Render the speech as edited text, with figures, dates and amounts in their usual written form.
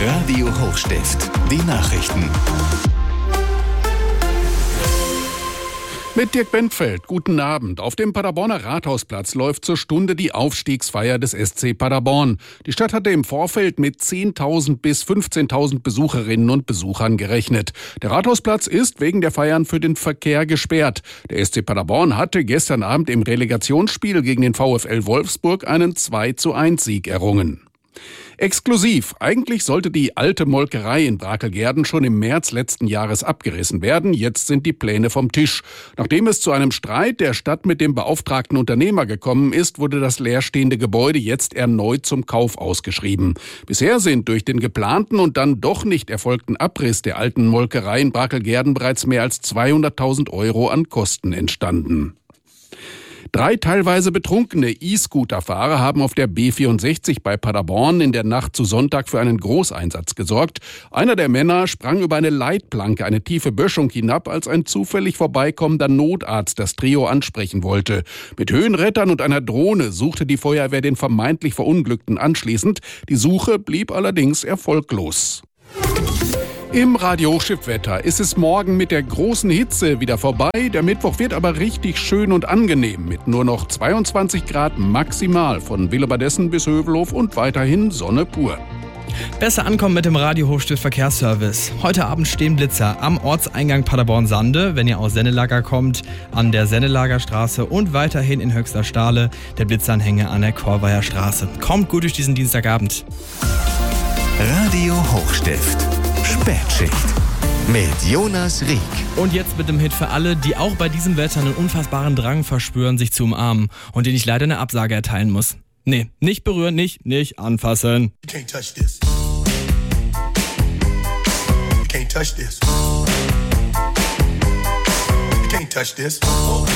Radio Hochstift, die Nachrichten. Mit Dirk Bentfeld, guten Abend. Auf dem Paderborner Rathausplatz läuft zur Stunde die Aufstiegsfeier des SC Paderborn. Die Stadt hatte im Vorfeld mit 10.000 bis 15.000 Besucherinnen und Besuchern gerechnet. Der Rathausplatz ist wegen der Feiern für den Verkehr gesperrt. Der SC Paderborn hatte gestern Abend im Relegationsspiel gegen den VfL Wolfsburg einen 2:1 errungen. Exklusiv. Eigentlich sollte die alte Molkerei in Brakelgerden schon im März letzten Jahres abgerissen werden. Jetzt sind die Pläne vom Tisch. Nachdem es zu einem Streit der Stadt mit dem beauftragten Unternehmer gekommen ist, wurde das leerstehende Gebäude jetzt erneut zum Kauf ausgeschrieben. Bisher sind durch den geplanten und dann doch nicht erfolgten Abriss der alten Molkerei in Brakelgerden bereits mehr als 200.000 € an Kosten entstanden. 3 teilweise betrunkene E-Scooter-Fahrer haben auf der B64 bei Paderborn in der Nacht zu Sonntag für einen Großeinsatz gesorgt. Einer der Männer sprang über eine Leitplanke, eine tiefe Böschung hinab, als ein zufällig vorbeikommender Notarzt das Trio ansprechen wollte. Mit Höhenrettern und einer Drohne suchte die Feuerwehr den vermeintlich Verunglückten anschließend. Die Suche blieb allerdings erfolglos. Im Radio Hochstift-Wetter ist es morgen mit der großen Hitze wieder vorbei. Der Mittwoch wird aber richtig schön und angenehm mit nur noch 22 Grad maximal von Willebadessen bis Hövelhof und weiterhin Sonne pur. Besser ankommen mit dem Radio Hochstift Verkehrsservice. Heute Abend stehen Blitzer am Ortseingang Paderborn-Sande, wenn ihr aus Sennelager kommt, an der Sennelagerstraße und weiterhin in Höxter-Stahle der Blitzanhänger an der Korveier Straße. Kommt gut durch diesen Dienstagabend. Radio Hochstift. Spätschicht mit Jonas Rieck. Und jetzt mit dem Hit für alle, die auch bei diesem Wetter einen unfassbaren Drang verspüren, sich zu umarmen und denen ich leider eine Absage erteilen muss. Nee, nicht berühren, nicht anfassen. You can't touch this. You can't touch this. You can't touch this.